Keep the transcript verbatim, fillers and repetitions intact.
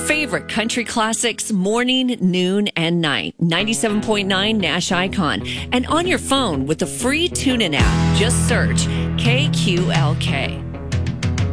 favorite country classics morning, noon, and night. ninety-seven point nine Nash Icon. And on your phone with the free TuneIn app, just search K Q L K.